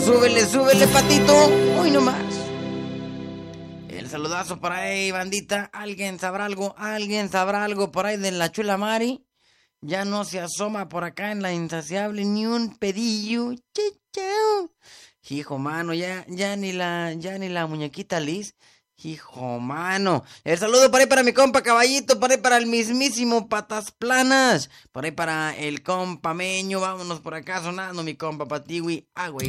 Súbele, súbele, patito. Hoy nomás. El saludazo por ahí, bandita. ¿Alguien sabrá algo? ¿Alguien sabrá algo por ahí de la chula Mari? Ya no se asoma por acá en la insaciable ni un pedillo. Chichao. Hijo, mano, ya ni la muñequita Liz. Hijo, mano. El saludo por ahí para mi compa Caballito, por ahí para el mismísimo Patas Planas, por ahí para el compa Meño. Vámonos por acá sonando mi compa Patiwi. Agua y